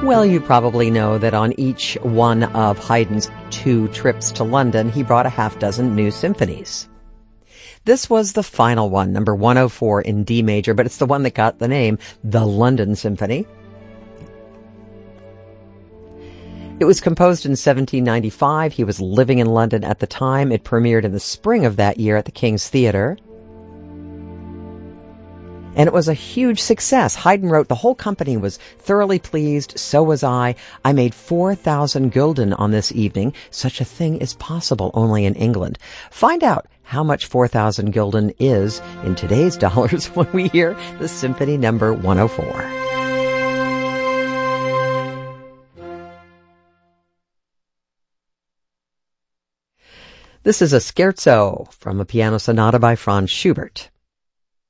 Well, you probably know that on each one of Haydn's 2 trips to London, he brought a half dozen new symphonies. This was the final one, number 104 in D major, but it's the one that got the name, the London Symphony. It was composed in 1795. He was living in London at the time. It premiered in the spring of that year at the King's Theatre. And it was a huge success. Haydn wrote, the whole company was thoroughly pleased. So was I. I made 4,000 gulden on this evening. Such a thing is possible only in England. Find out how much 4,000 gulden is in today's dollars when we hear the Symphony number 104. This is a scherzo from a piano sonata by Franz Schubert.